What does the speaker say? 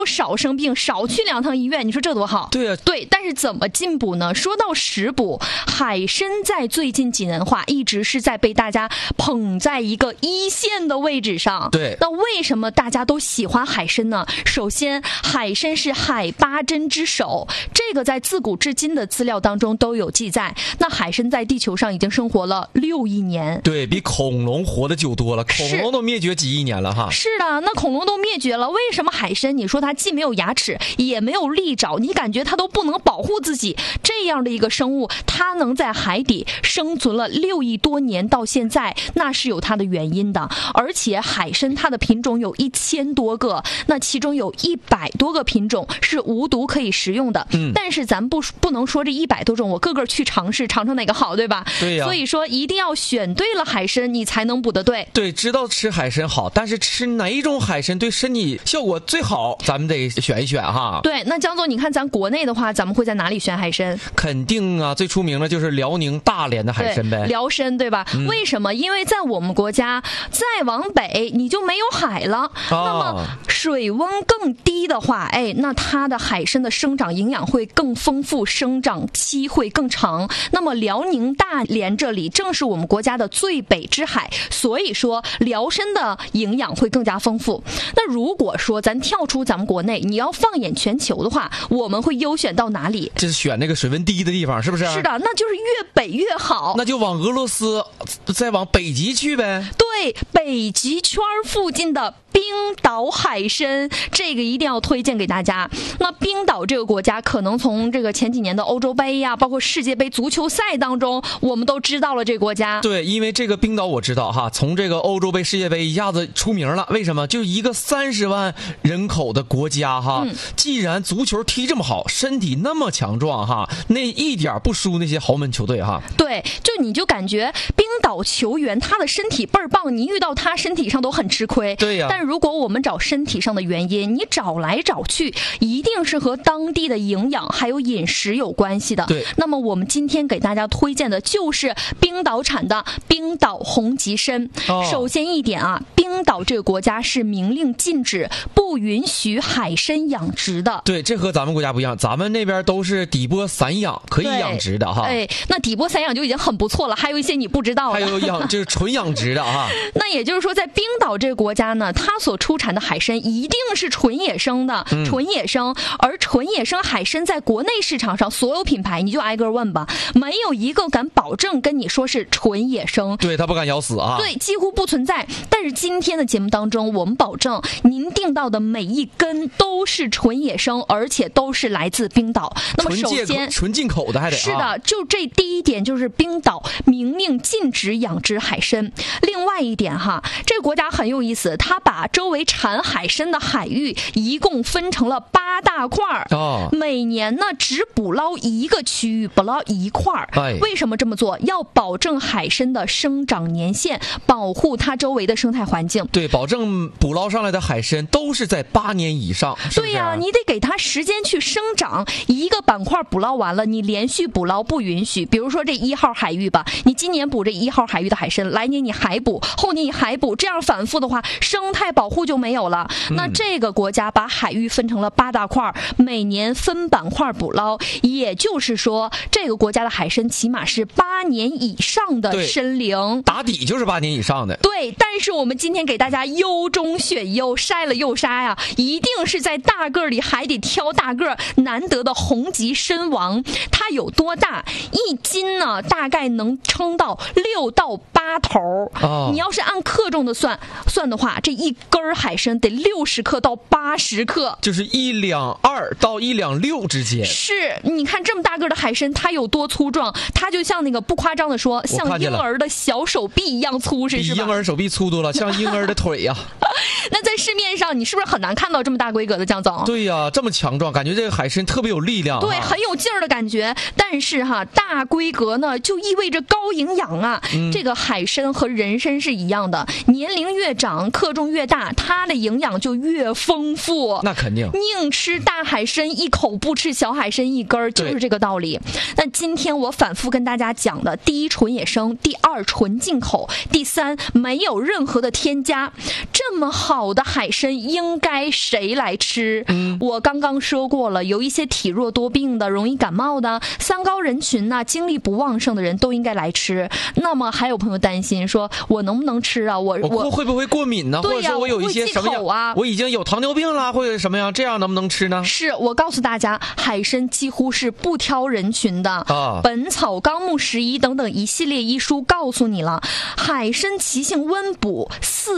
少生病，少去2趟医院，你说这多好？ 对啊， 对。但是怎么进补呢？说到食补，海参在最近几年话一直是在被大家捧在一个一线的位置上。 对， 那为什么大家都喜欢海参呢？首先，海参是海八珍之首，这个在自古至今的资料当中都有记载。那海参在地球上已经生活了6亿年， 对，比恐龙活得久多了，恐龙都灭绝几亿年了哈。 是的，那恐龙都灭绝了，为什么海参？你说它既没有牙齿，也没有利爪，你感觉它都不能保护自己，这样的一个生物，它能在海底生存了6亿多年到现在，那是有它的原因的。而且海参它的品种有1000多个，那其中有100多个品种是无毒可以食用的。但是咱不能说这100多种我个个去尝试，尝尝哪个好，对吧？ 对呀。 所以说一定要选对了海参，你才能补得对。 对，知道吃海参好，但是吃哪一种海参对身体效果最好，咱们得选一选哈。 对，那江总，你看咱国内的话，咱们会在哪里选海参？ 肯定啊，最出名的就是辽宁大连的海参呗。 辽参对吧？为什么？因为在我们国家再往北你就没有海了，那么水温更低的话，那它的海参的生长营养会更丰富，生长期会更长。那么辽宁大连这里正是我们国家的最北之海，所以说辽参的营养会更加丰富。那如果说咱跳出咱们国内，你要放眼全球的话，我们会优选到哪里？ 就是选那个水温低的地方，是不是？ 是的，那就是越北越好。 那就往俄罗斯，再往北极去呗。 对，北极圈附近的冰岛海参，这个一定要推荐给大家。那冰岛这个国家，可能从这个前几年的欧洲杯呀，包括世界杯足球赛当中，我们都知道了这个国家。 对，因为这个冰岛我知道哈，从这个欧洲杯、世界杯一下子出名了。为什么？就一个30万人口的国家哈，既然足球踢这么好，身体那么强壮哈，那一点不输那些豪门球队哈。 对，你就感觉冰岛球员他的身体倍儿棒，你遇到他身体上都很吃亏。 对呀。 但如果我们找身体上的原因，你找来找去，一定是和当地的营养还有饮食有关系的。 对。 那么我们今天给大家推荐的就是冰岛产的冰岛红极参。首先一点啊，冰岛这个国家是明令禁止不允许海参养殖的。 对，这和咱们国家不一样，咱们那边都是底波散养，可以养殖的哈。 那底波散养就已经很不错了，还有一些你不知道的。 还有就是纯养殖的哈。 那也就是说，在冰岛这个国家呢，它所出产的海参一定是纯野生的，纯野生。而纯野生海参在国内市场上，所有品牌你就挨个问吧，没有一个敢保证跟你说是纯野生。 对，他不敢咬死啊。 对，几乎不存在。但是今天的节目当中，我们保证您订到的每一根都是纯野生，而且都是来自冰岛。那么首先纯进口的还得是的，就这第一点就是冰岛明令禁止养殖海参。另外一点哈，这个国家很有意思，它把周围产海参的海域一共分成了8大块每年呢只捕捞一个区域，捕捞一块为什么这么做？要保证海参的生长年限，保护它周围的生态环境。 对，保证捕捞上来的海参都是在8年以上。 对呀，你得给它时间去生长。一个板块捕捞完了，你连续捕捞不允许。比如说这1号海域吧，你今年捕这1号海域的海参，来年你还捕，后年你还捕，这样反复的话，生态保护就没有了。那这个国家把海域分成了8大块，每年分板块捕捞，也就是说，这个国家的海参起码是8年以上的参龄， 打底就是8年以上的。 对，但是我们今天给大家优中选优，筛了又筛呀，一定是在大个里还得挑大个，难得的红极参王。它有多大？1斤呢，大概能称到6到8头。你要是按克重的算的话，这一根海参得60克到80克， 就是1两2到1两6之间。 是，你看这么大个的海参，它有多粗壮？它就像那个不夸张的说，像婴儿的小手臂一样粗实，是吧？ 比婴儿手臂粗多了，像婴儿的腿呀。 那在市面上，你是不是很难看到这么大规格的江总？ 对呀，这么强壮，感觉这个海参特别有力量。 对，很有劲儿的感觉。但是哈，大规格呢，就意味着高营养啊。这个海参和人参是一样的，年龄越长，克重越越大，它的营养就越丰富。 那肯定， 宁吃大海参一口，不吃小海参一根，就是这个道理。那今天我反复跟大家讲的，第一纯野生，第二纯进口，第三没有任何的添加，这么好的海参应该谁来吃？我刚刚说过了，有一些体弱多病的、容易感冒的、三高人群呢、精力不旺盛的人都应该来吃。那么还有朋友担心说，我能不能吃啊？我会不会过敏呢？或者说我有一些什么样我已经有糖尿病了，或者什么样，这样能不能吃呢？ 是我告诉大家，海参几乎是不挑人群的。本草纲目11等等一系列医书告诉你了，海参其性温补，